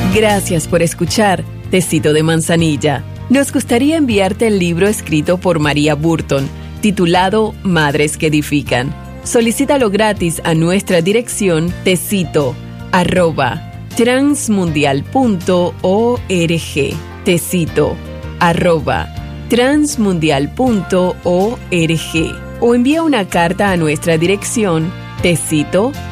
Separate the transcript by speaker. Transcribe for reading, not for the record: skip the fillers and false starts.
Speaker 1: Gracias por escuchar Tecito de Manzanilla. Nos gustaría enviarte el libro escrito por María Burton, titulado Madres que Edifican. Solicítalo gratis a nuestra dirección tecito@transmundial.org. tecito@transmundial.org. O envía una carta a nuestra dirección Tecito,